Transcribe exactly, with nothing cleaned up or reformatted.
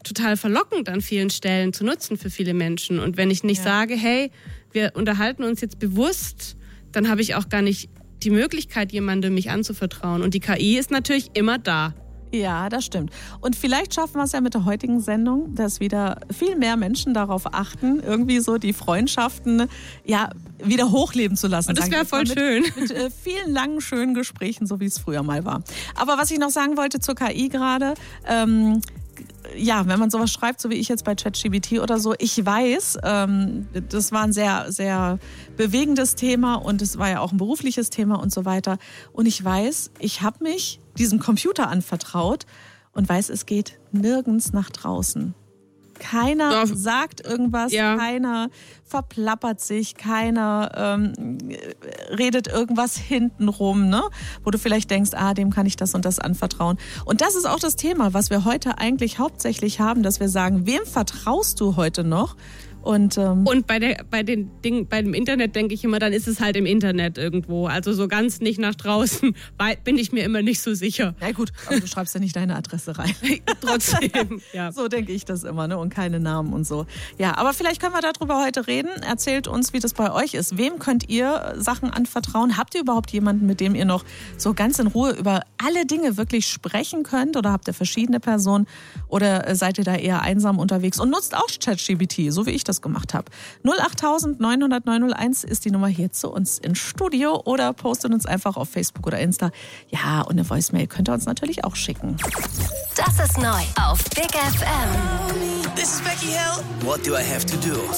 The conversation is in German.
total verlockend an vielen Stellen zu nutzen für viele Menschen. Und wenn ich nicht ja. sage, hey, wir unterhalten uns jetzt bewusst, dann habe ich auch gar nicht die Möglichkeit, jemandem mich anzuvertrauen. Und die K I ist natürlich immer da. Ja, das stimmt. Und vielleicht schaffen wir es ja mit der heutigen Sendung, dass wieder viel mehr Menschen darauf achten, irgendwie so die Freundschaften ja wieder hochleben zu lassen. Und das wäre voll mit, schön. Mit äh, vielen langen, schönen Gesprächen, so wie es früher mal war. Aber was ich noch sagen wollte zur K I gerade, ähm, ja, wenn man sowas schreibt, so wie ich jetzt bei ChatGPT oder so, ich weiß, ähm, das war ein sehr, sehr bewegendes Thema und es war ja auch ein berufliches Thema und so weiter. Und ich weiß, ich habe mich diesem Computer anvertraut und weiß, es geht nirgends nach draußen. Keiner ja. sagt irgendwas, ja. keiner verplappert sich, keiner ähm, redet irgendwas hintenrum, ne? Wo du vielleicht denkst, ah, dem kann ich das und das anvertrauen. Und das ist auch das Thema, was wir heute eigentlich hauptsächlich haben, dass wir sagen, wem vertraust du heute noch? Und, ähm und bei, der, bei den Dingen, bei dem Internet denke ich immer, dann ist es halt im Internet irgendwo. Also so ganz nicht nach draußen, bin ich mir immer nicht so sicher. Ja gut, aber du schreibst ja nicht deine Adresse rein. Trotzdem, ja. So denke ich das immer, ne? Und keine Namen und so. Ja, aber vielleicht können wir darüber heute reden. Erzählt uns, wie das bei euch ist. Wem könnt ihr Sachen anvertrauen? Habt ihr überhaupt jemanden, mit dem ihr noch so ganz in Ruhe über alle Dinge wirklich sprechen könnt? Oder habt ihr verschiedene Personen? Oder seid ihr da eher einsam unterwegs? Und nutzt auch ChatGPT, so wie ich das gemacht habe. null acht neun null null neun null eins ist die Nummer hier zu uns ins Studio oder postet uns einfach auf Facebook oder Insta. Ja, und eine Voicemail könnt ihr uns natürlich auch schicken. Das ist neu auf Big F M. This is Becky Hill. What do I have to do?